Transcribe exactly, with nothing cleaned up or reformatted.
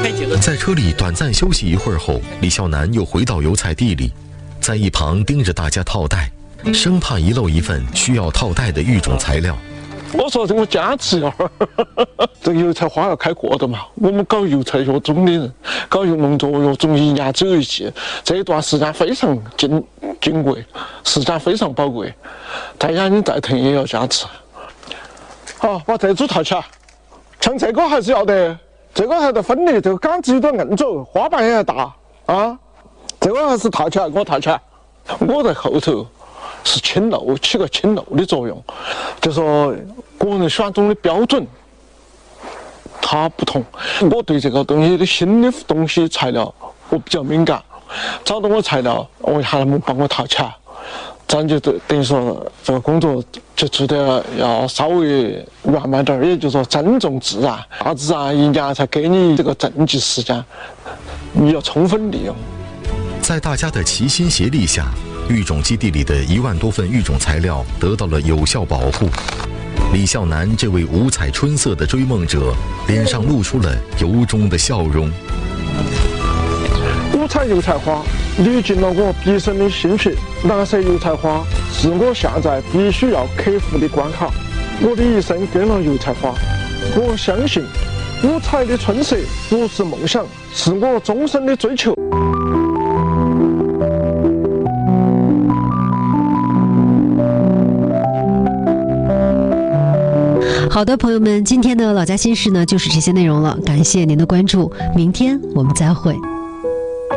在车里短暂休息一会儿后，李笑南又回到油菜地里，在一旁盯着大家套袋，生怕遗漏一份需要套袋的育种材料。 我说这个加持呀，这个油菜花要开过的嘛。我们搞油菜育种的人，搞农作物育种一年只有一季，这一段时间非常金金贵，时间非常宝贵，再眼睛再疼也要加持。好，把这组套起来，像这个还是要得，这个还得分离，这个杆子有点硬走，花瓣也要大啊。这个还是套起来，给我套起来。我在后头是清漏，起个清漏的作用，就说个人选种的标准它不同。我对这个东西的新的东西材料我比较敏感，找到我材料，我喊他们帮我套起来，这样就等于说这个工作就做得要稍微圆满点，也就是说尊重自然，大自然一年才给你这个正极时间，你要充分利用。 在大家的齐心协力下，育种基地里的一万多份育种材料得到了有效保护。李笑南这位五彩春色的追梦者，脸上露出了由衷的笑容。 五彩油菜花历尽了我毕生的心血，蓝色油菜花是我现在必须要克服的关卡。我的一生跟了油菜花，我相信五彩的春色不是梦想，是我终身的追求。 好的，朋友们，今天的老家心事呢，就是这些内容了。感谢您的关注，明天我们再会。